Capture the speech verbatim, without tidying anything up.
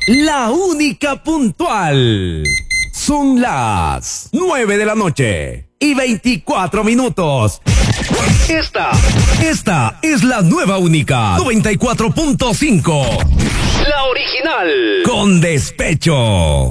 La única puntual. Son las nueve de la noche y veinticuatro minutos. Esta, esta es la nueva única noventa y cuatro punto cinco. La original. Con despecho.